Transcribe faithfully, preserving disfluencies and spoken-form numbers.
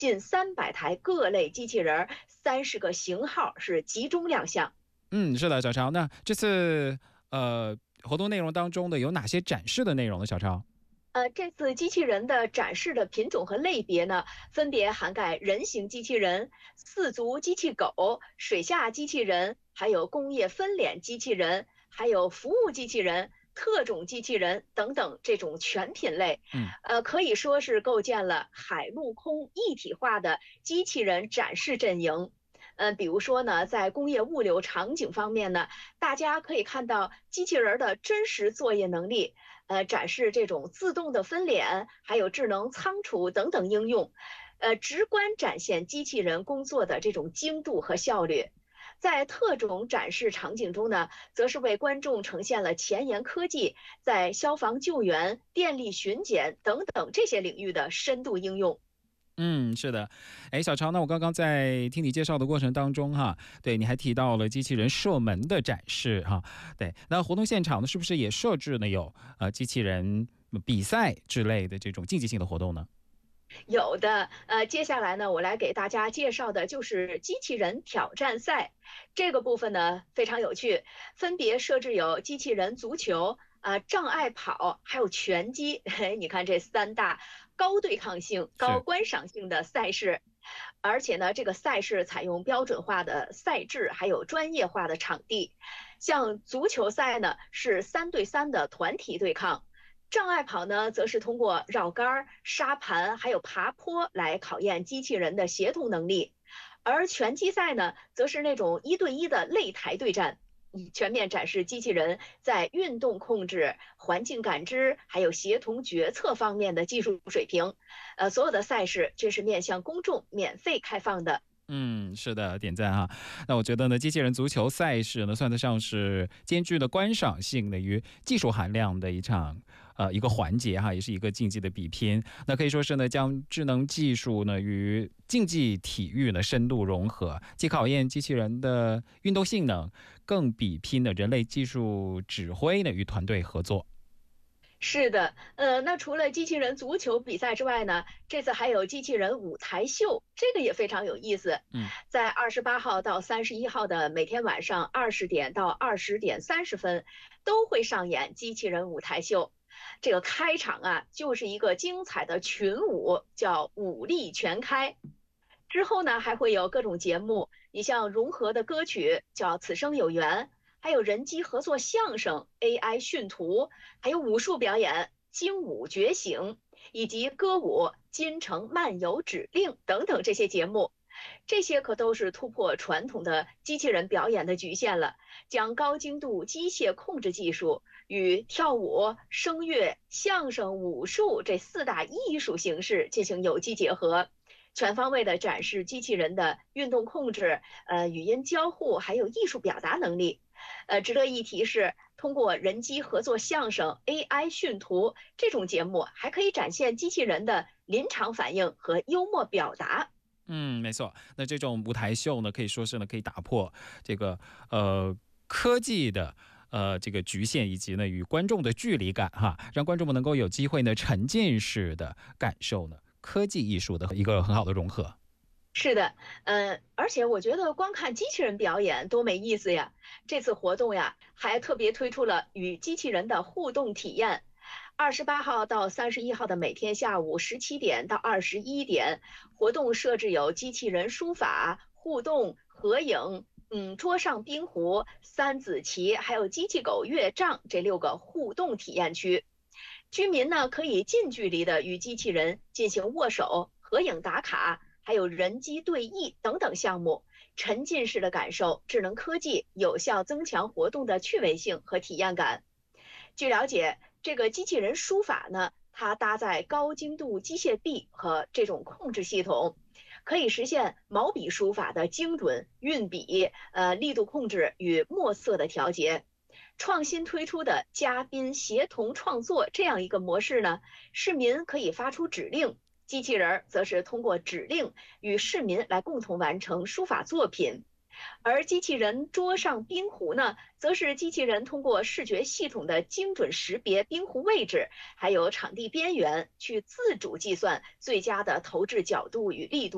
近三百台各类机器人，三十个型号是集中亮相。 嗯，是的，小超。那这次呃活动内容当中的有哪些展示的内容呢？小超？ 呃，这次机器人的展示的品种和类别呢，分别涵盖人形机器人、四足机器狗、水下机器人，还有工业分脸机器人，还有服务机器人、特种机器人等等这种全品类。 嗯。 呃，可以说是构建了海陆空一体化的机器人展示阵营。呃，比如说呢，在工业物流场景方面呢，大家可以看到机器人的真实作业能力，呃，展示这种自动的分拣，还有智能仓储等等应用，呃，直观展现机器人工作的这种精度和效率。在特种展示场景中呢，则是为观众呈现了前沿科技在消防救援、电力巡检等等这些领域的深度应用。 嗯，是的。哎，小超，那我刚刚在听你介绍的过程当中哈，对，你还提到了机器人射门的展示哈，对，那活动现场呢，是不是也设置了有呃机器人比赛之类的这种竞技性的活动呢？ 有的，呃，接下来呢，我来给大家介绍的就是机器人挑战赛这个部分呢，非常有趣，分别设置有机器人足球、啊、呃、障碍跑，还有拳击。你看这三大高对抗性、高是。 观赏性的赛事，而且呢，这个赛事采用标准化的赛制，还有专业化的场地。像足球赛呢，是三对三的团体对抗。障碍跑呢，则是通过绕杆、沙盘还有爬坡来考验机器人的协同能力，而拳击赛呢，则是那种一对一的擂台对战，嗯，全面展示机器人在运动控制、环境感知还有协同决策方面的技术水平。呃，所有的赛事这是面向公众免费开放的。 嗯，是的，点赞哈。那我觉得呢，机器人足球赛事呢，算得上是兼具了观赏性的与技术含量的一场呃一个环节哈，也是一个竞技的比拼。那可以说是呢，将智能技术呢与竞技体育呢深度融合，既考验机器人的运动性能，更比拼了人类技术指挥呢与团队合作。 是的，呃，那除了机器人足球比赛之外呢，这次还有机器人舞台秀，这个也非常有意思。 嗯。 在二十八号到三十一号的每天晚上二十点到二十点三十分，都会上演机器人舞台秀。这个开场啊，就是一个精彩的群舞，叫武力全开。之后呢，还会有各种节目，你像融合的歌曲叫《此生有缘》，还有人机合作相声、A I 训图，还有武术表演《精武觉醒》，以及歌舞《京城漫游指令》等等这些节目。这些可都是突破传统的机器人表演的局限了，将高精度机械控制技术与跳舞、声乐、相声、武术这四大艺术形式进行有机结合，全方位的展示机器人的运动控制、呃语音交互还有艺术表达能力。呃，值得一提是，通过人机合作相声、A I 训图这种节目，还可以展现机器人的临场反应和幽默表达。 嗯，没错。那这种舞台秀呢，可以说是呢，可以打破这个呃科技的呃这个局限，以及呢与观众的距离感哈，让观众们能够有机会呢沉浸式的感受呢科技艺术的一个很好的融合。 是的，呃，而且我觉得光看机器人表演多没意思呀！这次活动呀，还特别推出了与机器人的互动体验。二十八号到三十一号的每天下午十七点到二十一点，活动设置有机器人书法、互动、合影、嗯，桌上冰壶、三子棋，还有机器狗乐章这六个互动体验区。居民呢可以近距离的与机器人进行握手、合影打卡，还有人机对弈等等项目，沉浸式的感受智能科技，有效增强活动的趣味性和体验感。据了解，这个机器人书法呢，它搭载高精度机械臂和这种控制系统，可以实现毛笔书法的精准运笔、呃力度控制与墨色的调节。创新推出的嘉宾协同创作这样一个模式呢，市民可以发出指令，机器人则是通过指令与市民来共同完成书法作品。而机器人桌上冰壶呢，则是机器人通过视觉系统的精准识别冰壶位置，还有场地边缘，去自主计算最佳的投掷角度与力度。